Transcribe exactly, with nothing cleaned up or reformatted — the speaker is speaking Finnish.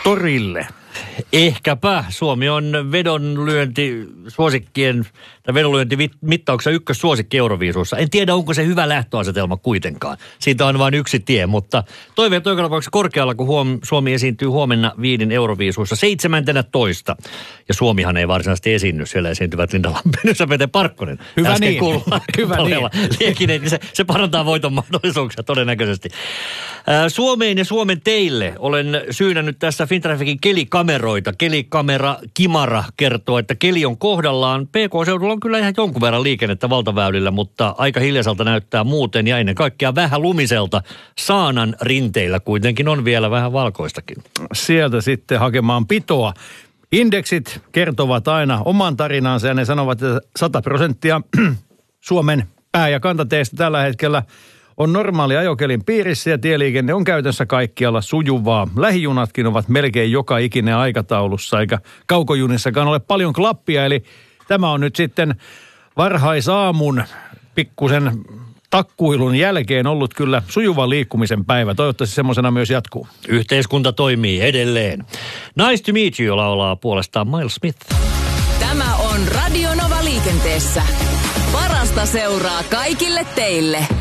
torille? Ehkäpä. Suomi on vedonlyönti suosikkien, tai vedonlyöntimittauksessa ykkössuosikki Euroviisussa. En tiedä, onko se hyvä lähtöasetelma kuitenkaan. Siitä on vain yksi tie, mutta toiveet on joka tapauksessa korkealla, kun huom- Suomi esiintyy huomenna Viinin Euroviisuissa seitsemäntenä toista. Ja Suomihan ei varsinaisesti esiinny. Siellä esiintyvät Linda Lampinen ja Pete Parkkonen. Hyvä Äsken niin. Hyvä niin. Liekinen, niin se, se parantaa voiton mahdollisuuksia todennäköisesti. Ää, Suomeen ja Suomen teille olen syynännyt tässä Fintrafficin kelikameroita. Kelikamera Kimara kertoo, että keli on kohdallaan. P K-seudulla on kyllä ihan jonkun verran liikennettä valtaväylillä, mutta aika hiljaiselta näyttää muuten ja ennen kaikkea vähän lumiselta. Saanan rinteillä kuitenkin on vielä vähän valkoistakin. Sieltä sitten hakemaan pitoa. Indeksit kertovat aina oman tarinansa ja ne sanovat, että sata prosenttia Suomen pää- ja kantateistä tällä hetkellä on normaali ajokelin piirissä ja tieliikenne on käytössä kaikkialla sujuvaa. Lähijunatkin ovat melkein joka ikinen aikataulussa, eikä kaukojunissakaan ole paljon klappia. Eli tämä on nyt sitten varhaisaamun pikkusen takkuilun jälkeen ollut kyllä sujuvan liikkumisen päivä. Toivottavasti semmoisena myös jatkuu. Yhteiskunta toimii edelleen. Nice to meet you laulaa puolestaan Miles Smith. Tämä on Radio Nova liikenteessä. Parasta seuraa kaikille teille.